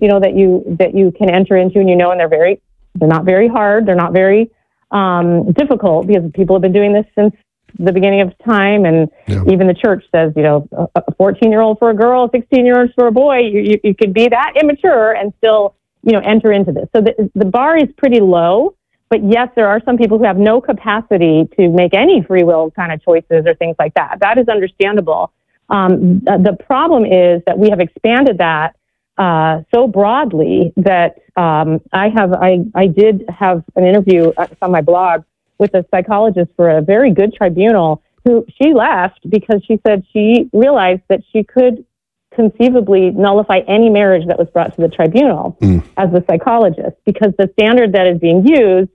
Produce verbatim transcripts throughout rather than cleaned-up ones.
you know, that you that you can enter into, and you know, and they're very, they're not very hard, they're not very um, difficult, because people have been doing this since the beginning of time, and yeah. even the church says, you know, a fourteen-year-old for a girl, a sixteen-year-old for a boy, you, you, you could be that immature and still, you know, enter into this. So the, the bar is pretty low, but yes, there are some people who have no capacity to make any free will kind of choices or things like that. That is understandable. Um, the problem is that we have expanded that uh, so broadly that um, I have, I, I did have an interview on my blog with a psychologist for a very good tribunal who she left because she said she realized that she could conceivably nullify any marriage that was brought to the tribunal mm. as a psychologist, because the standard that is being used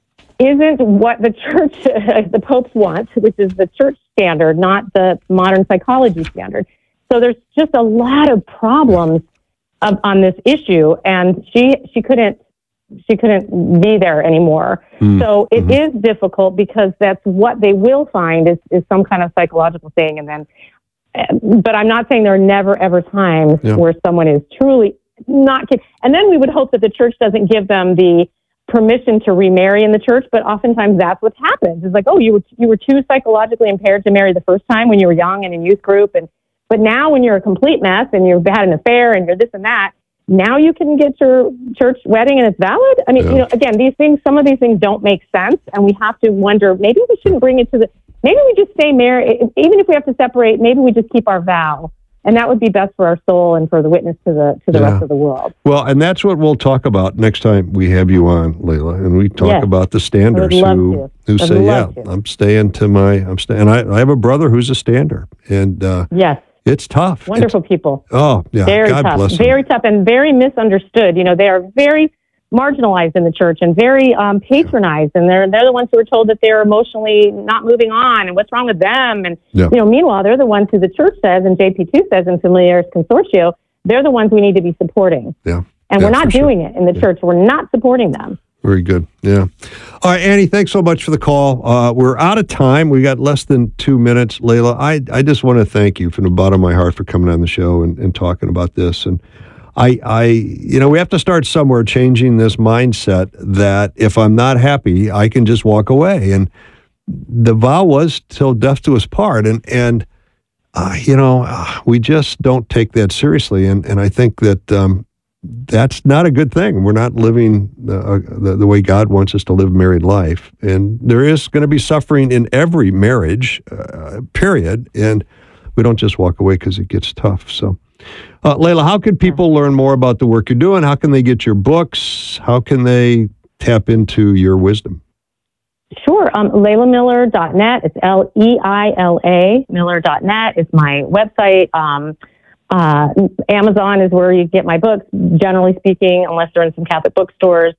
isn't what the church, the popes want, which is the church standard, not the modern psychology standard. So there's just a lot of problems of, on this issue, and she she couldn't she couldn't be there anymore. Mm. So it mm-hmm. is difficult, because that's what they will find is, is some kind of psychological thing. And then, but I'm not saying there are never, ever times yeah. where someone is truly not, and then we would hope that the church doesn't give them the permission to remarry in the church, but oftentimes that's what happens. It's like, oh, you were, you were too psychologically impaired to marry the first time when you were young and in youth group. And, but now when you're a complete mess and you've had an affair and you're this and that, now you can get your church wedding and it's valid. I mean, yeah. you know, again, these things, some of these things don't make sense, and we have to wonder, maybe we shouldn't bring it to the, maybe we just stay married, even if we have to separate, maybe we just keep our vow. And that would be best for our soul and for the witness to the to the yeah. rest of the world. Well, and that's what we'll talk about next time we have you on, Layla, and we talk yes. about the standers who who I'd say, "Yeah, to. I'm staying to my, I'm staying." And I, I have a brother who's a stander, and uh, yes, it's tough. Wonderful it's, people. Oh, yeah, very God tough, bless them. Very tough, and very misunderstood. You know, they are very marginalized in the church and very um, patronized, and they're they're the ones who are told that they're emotionally not moving on and what's wrong with them. And yeah. you know, meanwhile, they're the ones who the church says, and J P two says in Familiaris Consortio, they're the ones we need to be supporting. Yeah, and yeah, we're not doing sure. it in the yeah. church. We're not supporting them. Very good. Yeah. All right, Annie, thanks so much for the call. Uh, we're out of time. We got less than two minutes. Layla, I, I just want to thank you from the bottom of my heart for coming on the show and, and talking about this. And I, I, you know, we have to start somewhere, changing this mindset that if I'm not happy, I can just walk away. And the vow was till death do us part. And, and uh, you know, uh, we just don't take that seriously. And, and I think that um, that's not a good thing. We're not living uh, the, the way God wants us to live married life. And there is going to be suffering in every marriage, uh, period. And we don't just walk away because it gets tough. So, Uh, Layla, how can people learn more about the work you're doing? How can they get your books? How can they tap into your wisdom? Sure. Um, Leila Miller dot net. It's L E I L A, Miller dot net is my website. Um, uh, Amazon is where you get my books, generally speaking, unless they're in some Catholic bookstores.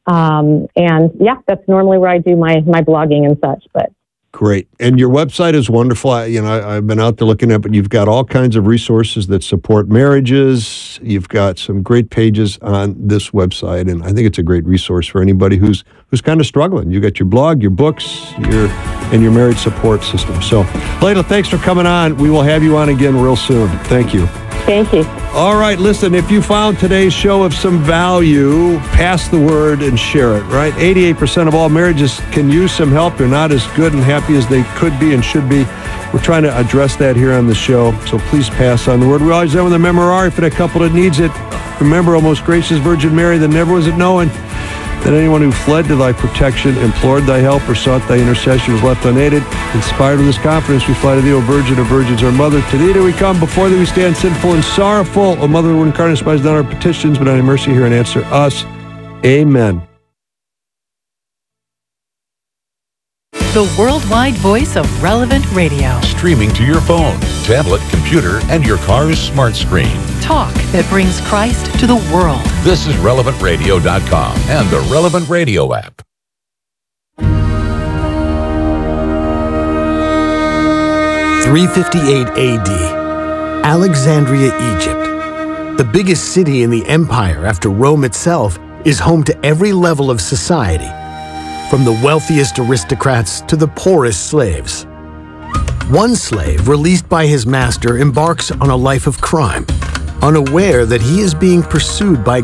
Um, and yeah, that's normally where I do my, my blogging and such, but. Great. And your website is wonderful. I, you know, I, I've been out there looking at it, but you've got all kinds of resources that support marriages. You've got some great pages on this website, and I think it's a great resource for anybody who's who's kind of struggling. You got your blog, your books, your and your marriage support system. So, Layla, thanks for coming on. We will have you on again real soon. Thank you. Thank you. All right, listen, if you found today's show of some value, pass the word and share it, right? eighty-eight percent of all marriages can use some help. They're not as good and happy as they could be and should be. We're trying to address that here on the show, so please pass on the word. We always end with a memorare for that couple that needs it. Remember, O most gracious Virgin Mary, that never was it known that anyone who fled to thy protection, implored thy help, or sought thy intercession was left unaided. Inspired with this confidence, we fly to thee, O Virgin of Virgins, our Mother. To thee do we come, before thee we stand sinful and sorrowful. O Mother of the Word incarnate, despise not our petitions, but on thy mercy hear and answer us. Amen. The worldwide voice of Relevant Radio. Streaming to your phone, tablet, computer, and your car's smart screen. Talk that brings Christ to the world. This is relevant radio dot com and the Relevant Radio app. three fifty-eight A D, Alexandria, Egypt. The biggest city in the empire after Rome itself is home to every level of society, from the wealthiest aristocrats to the poorest slaves. One slave, released by his master, embarks on a life of crime, unaware that he is being pursued by